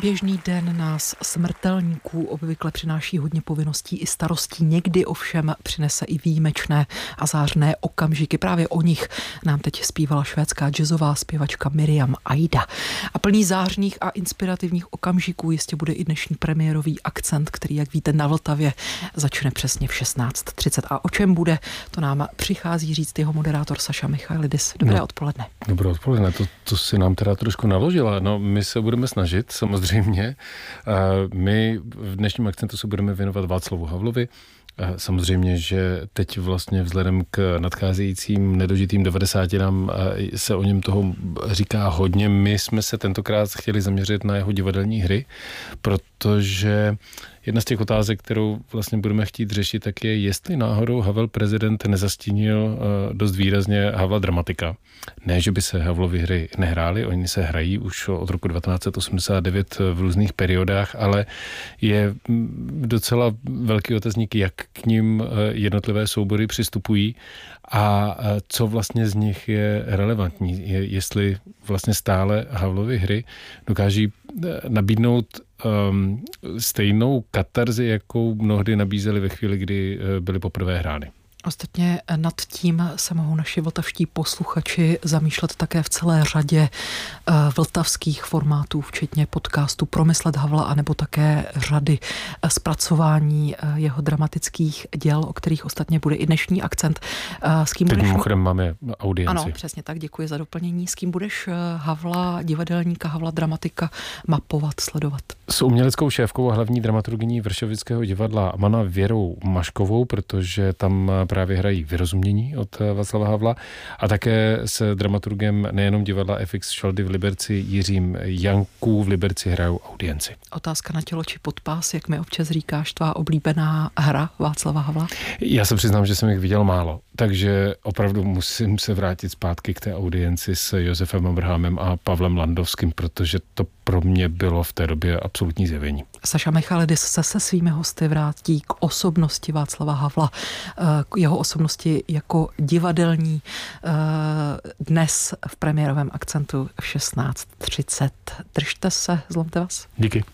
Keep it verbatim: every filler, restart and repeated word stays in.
Běžný den nás smrtelníků obvykle přináší hodně povinností i starostí, někdy ovšem přinese i výjimečné a zářné okamžiky. Právě o nich nám teď zpívala švédská jazzová zpěvačka Miriam Aida. A plný zářných a inspirativních okamžiků jistě bude i dnešní premiérový akcent, který, jak víte, na Vltavě začne přesně v šestnáct třicet. A o čem bude, to nám přichází říct jeho moderátor Saša Michailidis. Dobré no, odpoledne. Dobré odpoledne, to, to si nám teda trošku naložila. No, my se budeme snažit, samozřejmě. My v dnešním akcentu se budeme věnovat Václavu Havlovi. Samozřejmě, že teď vlastně vzhledem k nadcházejícím nedožitým devadesátínám se o něm toho říká hodně. My jsme se tentokrát chtěli zaměřit na jeho divadelní hry, protože jedna z těch otázek, kterou vlastně budeme chtít řešit, tak je, jestli náhodou Havel prezident nezastínil dost výrazně Havla dramatika. Ne, že by se Havlovy hry nehrály, oni se hrají už od roku devatenáct set osmdesát devět v různých periodách, ale je docela velký otazník, jak k ním jednotlivé soubory přistupují a co vlastně z nich je relevantní. Je, jestli vlastně stále Havlovy hry dokáží nabídnout um, stejnou katarzi, jakou mnohdy nabízely ve chvíli, kdy byly poprvé hrány. Ostatně nad tím se mohou naši vltavští posluchači zamýšlet také v celé řadě uh, vltavských formátů, včetně podcastu Promyslet Havla, anebo také řady uh, zpracování uh, jeho dramatických děl, o kterých ostatně bude i dnešní akcent. Uh, s kým Teď budeš... mimochodem máme audienci. Ano, přesně tak, děkuji za doplnění. S kým budeš uh, Havla, divadelníka, Havla dramatika mapovat, sledovat? S uměleckou šéfkou a hlavní dramaturgyní Vršovického divadla Mana Věrou Maškovou, protože tam právě hrají Vyrozumění od Václava Havla, a také se dramaturgem nejenom divadla F X Šaldy v Liberci Jiřím Janků v Liberci hrajou Audienci. Otázka na tělo či podpás, jak mi občas říkáš, tvá oblíbená hra Václava Havla? Já se přiznám, že jsem jich viděl málo, takže opravdu musím se vrátit zpátky k té Audienci s Josefem Abrahamem a Pavlem Landovským, protože to pro mě bylo v té době absolutní zjevení. Saša Michailidis se se svými hosty vrátí k osobnosti Václava Havla, k jeho osobnosti jako divadelní, dnes v premiérovém akcentu v šestnáct třicet. Držte se, zlomte vás. Díky.